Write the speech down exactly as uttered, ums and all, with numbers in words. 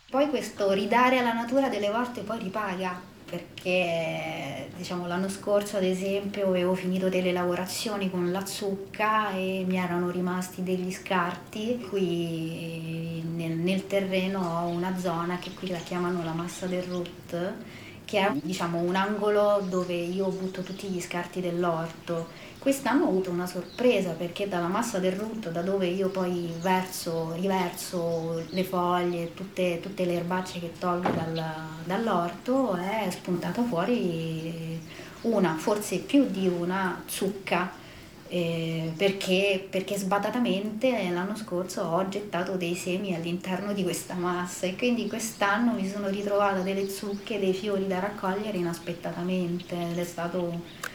Poi questo ridare alla natura delle volte poi ripaga, perché diciamo l'anno scorso ad esempio avevo finito delle lavorazioni con la zucca e mi erano rimasti degli scarti. Qui nel, nel terreno ho una zona che qui la chiamano la massa del Rut, che è diciamo un angolo dove io butto tutti gli scarti dell'orto. Quest'anno ho avuto una sorpresa perché dalla massa del rutto, da dove io poi verso, riverso le foglie, tutte, tutte le erbacce che tolgo dal, dall'orto, è spuntata fuori una, forse più di una zucca, eh, perché, perché sbadatamente l'anno scorso ho gettato dei semi all'interno di questa massa e quindi quest'anno mi sono ritrovata delle zucche, dei fiori da raccogliere inaspettatamente ed è stato